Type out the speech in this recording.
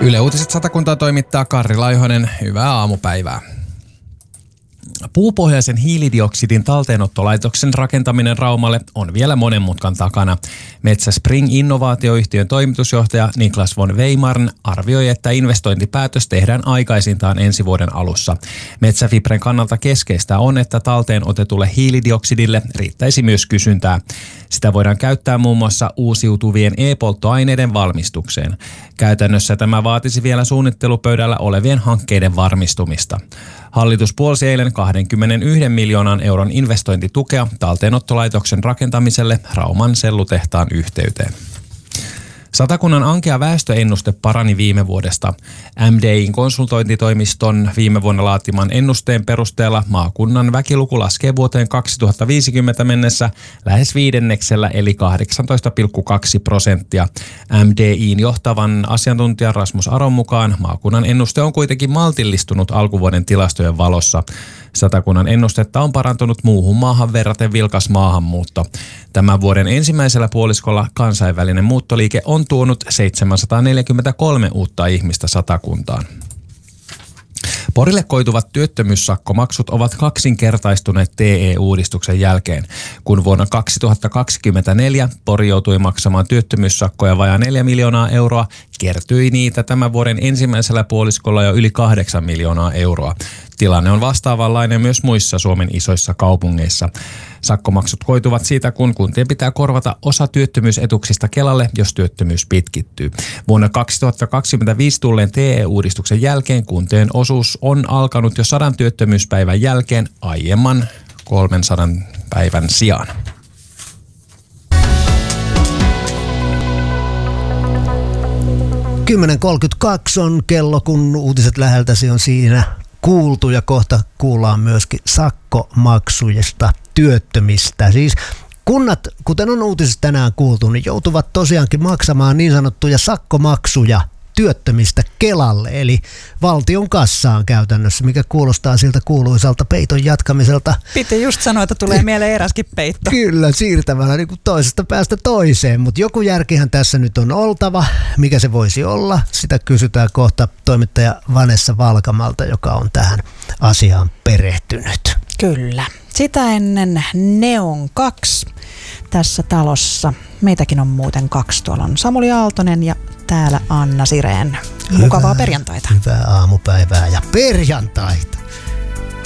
Yle Uutiset Satakuntaa toimittaa Karri Laihonen. Hyvää aamupäivää. Puupohjaisen hiilidioksidin talteenottolaitoksen rakentaminen Raumalle on vielä monen mutkan takana. Metsä Spring-innovaatioyhtiön toimitusjohtaja Niklas von Weimarn arvioi, että investointipäätös tehdään aikaisintaan ensi vuoden alussa. Metsäfibren kannalta keskeistä on, että talteen otetulle hiilidioksidille riittäisi myös kysyntää. Sitä voidaan käyttää muun muassa uusiutuvien e-polttoaineiden valmistukseen. Käytännössä tämä vaatisi vielä suunnittelupöydällä olevien hankkeiden varmistumista. Hallitus puolsi eilen 21 miljoonan euron investointitukea talteenottolaitoksen rakentamiselle Rauman sellutehtaan yhteyteen. Satakunnan ankea väestöennuste parani viime vuodesta. MDI:n konsultointitoimiston viime vuonna laatiman ennusteen perusteella maakunnan väkiluku laskee vuoteen 2050 mennessä lähes viidenneksellä eli 18,2%. MDI:n johtavan asiantuntijan Rasmus Aron mukaan maakunnan ennuste on kuitenkin maltillistunut alkuvuoden tilastojen valossa. Satakunnan ennustetta on parantunut muuhun maahan verraten vilkas maahanmuutto. Tämän vuoden ensimmäisellä puoliskolla kansainvälinen muuttoliike on tuonut 743 uutta ihmistä Satakuntaan. Porille koituvat työttömyyssakkomaksut ovat kaksinkertaistuneet TE-uudistuksen jälkeen. Kun vuonna 2024 Pori joutui maksamaan työttömyyssakkoja vajaa 4 miljoonaa euroa, kertyi niitä tämän vuoden ensimmäisellä puoliskolla jo yli 8 miljoonaa euroa. Tilanne on vastaavanlainen myös muissa Suomen isoissa kaupungeissa. Sakkomaksut koituvat siitä, kun kuntien pitää korvata osa työttömyysetuksista Kelalle, jos työttömyys pitkittyy. Vuonna 2025 tulleen TE-uudistuksen jälkeen kuntien osuus on alkanut jo 100 työttömyyspäivän jälkeen aiemman 300 päivän sijaan. On kello, kun uutiset läheltäsi on siinä kuultu ja kohta kuullaan myöskin sakkomaksuista työttömistä. Siis kunnat, kuten on uutisissa tänään kuultu, niin joutuvat tosiaankin maksamaan niin sanottuja sakkomaksuja työttömistä Kelalle, eli valtion kassaan käytännössä, mikä kuulostaa siltä kuuluisalta peiton jatkamiselta. Piti just sanoa, että tulee mieleen eräskin peitto. Kyllä, siirtämällä niin kuin toisesta päästä toiseen, mutta joku järkihän tässä nyt on oltava. Mikä se voisi olla? Sitä kysytään kohta toimittaja Vanessa Valkamalta, joka on tähän asiaan perehtynyt. Kyllä. Sitä ennen Neon 2 tässä talossa. Meitäkin on muuten 2. Tuolla on Samuli Aaltonen ja täällä Anna Sireen. Mukavaa perjantaita. Hyvää aamupäivää ja perjantaita.